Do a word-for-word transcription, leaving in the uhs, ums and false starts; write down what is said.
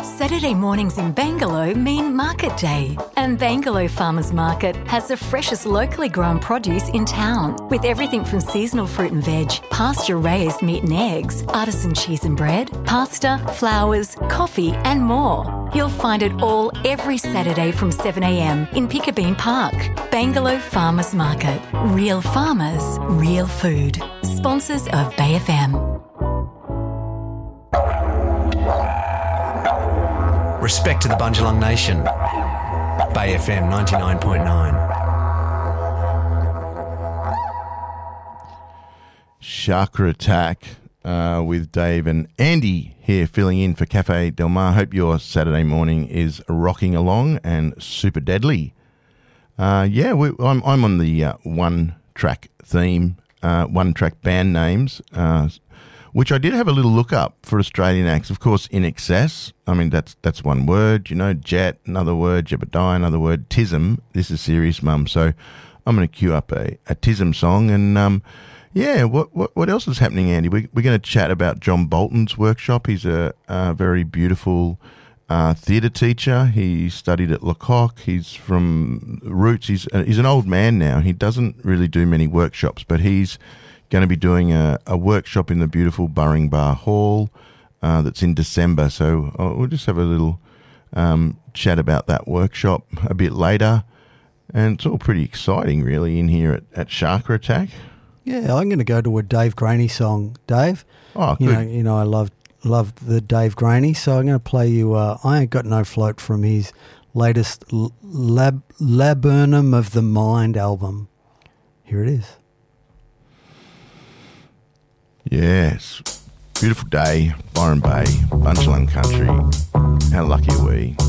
Saturday mornings in Bangalore mean market day, and Bangalore Farmers Market has the freshest locally grown produce in town, with everything from seasonal fruit and veg, pasture-raised meat and eggs, artisan cheese and bread, pasta, flowers, coffee and more. You'll find it all every Saturday from seven a m in Piccabeen Park. Bangalore Farmers Market. Real farmers, real food. Sponsors of Bay F M. Respect to the Bundjalung Nation. Bay F M ninety-nine point nine. Chakra Attack uh, with Dave and Andy here filling in for Cafe Del Mar. Hope your Saturday morning is rocking along and super deadly. Uh, yeah, we, I'm, I'm on the uh, one-track theme, uh, one-track band names, uh, which I did have a little look up for Australian acts. Of course, In Excess, I mean, that's that's one word. You know, Jet, another word. Jebediah, another word. Tism, this is Serious Mum. So I'm going to cue up a, a Tism song. And, um, yeah, what, what what else is happening, Andy? We, we're going to chat about John Bolton's workshop. He's a, a very beautiful uh, theatre teacher. He studied at Lecoq. He's from Roots. He's, uh, he's an old man now. He doesn't really do many workshops, but he's going to be doing a, a workshop in the beautiful Burring Bar Hall uh, that's in December. So uh, we'll just have a little um, chat about that workshop a bit later. And it's all pretty exciting, really, in here at, at Chakra Attack. Yeah, I'm going to go to a Dave Graney song, Dave. Oh, you good. know, you know, I love love the Dave Graney, so I'm going to play you uh, I Ain't Got No Float from his latest Lab, Laburnum of the Mind album. Here it is. Yes, beautiful day, Byron Bay, Bundjalung Country. How lucky are we?